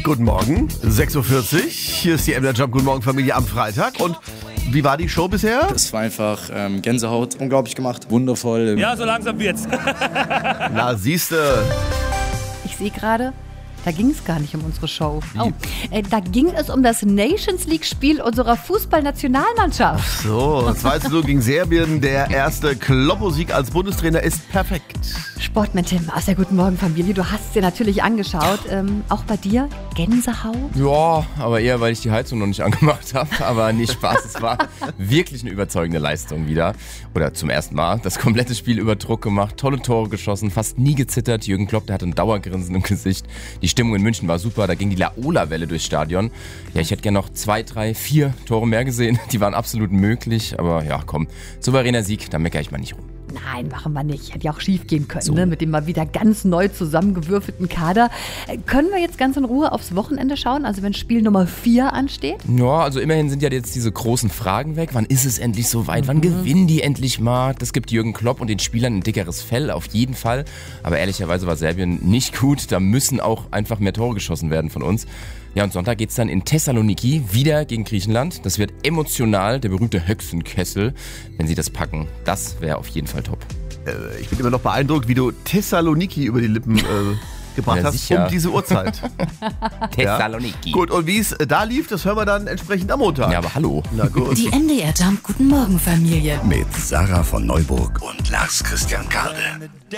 Guten Morgen, 6.40 Uhr. Hier ist die MDR Jump Guten Morgen Familie am Freitag. Und wie war die Show bisher? Das war einfach Gänsehaut. Unglaublich gemacht. Wundervoll. Ja, so langsam wird's. Na, siehste. Ich sehe gerade, da ging es gar nicht um unsere Show. Oh, da ging es um das Nations League-Spiel unserer Fußballnationalmannschaft. So, 2:0 gegen Serbien. Der erste Kloppo-Sieg als Bundestrainer ist perfekt. Sportman Tim aus der Guten Morgen Familie, du hast es dir natürlich angeschaut. Auch bei dir Gänsehaut? Ja, aber eher, weil ich die Heizung noch nicht angemacht habe. Aber nicht Spaß, es war wirklich eine überzeugende Leistung wieder. Oder zum ersten Mal. Das komplette Spiel über Druck gemacht, tolle Tore geschossen, fast nie gezittert. Jürgen Klopp, der hatte ein Dauergrinsen im Gesicht. Die Stimmung in München war super, da ging die Laola-Welle durchs Stadion. Ja, ich hätte gerne noch 2, 3, 4 Tore mehr gesehen. Die waren absolut möglich. Aber ja, komm, souveräner Sieg, da meckere ich mal nicht rum. Nein, machen wir nicht. Hätte ja auch schief gehen können, so. Ne? Mit dem mal wieder ganz neu zusammengewürfelten Kader. Können wir jetzt ganz in Ruhe aufs Wochenende schauen? Also wenn Spiel Nummer 4 ansteht? Ja, also immerhin sind ja jetzt diese großen Fragen weg. Wann ist es endlich soweit? Wann gewinnen die endlich mal? Das gibt Jürgen Klopp und den Spielern ein dickeres Fell, auf jeden Fall. Aber ehrlicherweise war Serbien nicht gut. Da müssen auch einfach mehr Tore geschossen werden von uns. Ja, und Sonntag geht's dann in Thessaloniki wieder gegen Griechenland. Das wird emotional, der berühmte Hexenkessel. Wenn sie das packen, das wäre auf jeden Fall top. Ich bin immer noch beeindruckt, wie du Thessaloniki über die Lippen gebracht hast, sicher. um diese Uhrzeit. Thessaloniki. Ja. Gut, und wie es da lief, das hören wir dann entsprechend am Montag. Ja, aber hallo. Na gut. Die MDR Jump Guten Morgen Familie. Mit Sarah von Neuburg und Lars Christian Kade.